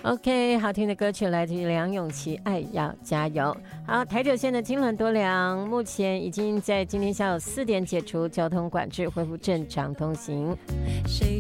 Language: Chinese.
OK， 好听的歌曲来自于梁咏琪，《爱要加油》。好，台九线的金轮多良目前已经在今天下午4点解除交通管制，恢复正常通行。